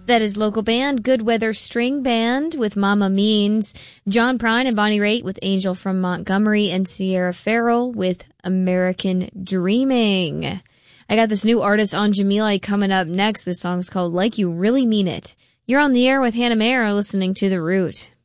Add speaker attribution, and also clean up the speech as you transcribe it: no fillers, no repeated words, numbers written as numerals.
Speaker 1: That is local band Good Weather String Band with Mama Means, John Prine and Bonnie Raitt with Angel from Montgomery, and Sierra Farrell with American Dreaming. I got this new artist on Jamila coming up next. This song's called Like You Really Mean It. You're on the air with Hannah Mayer listening to The Root.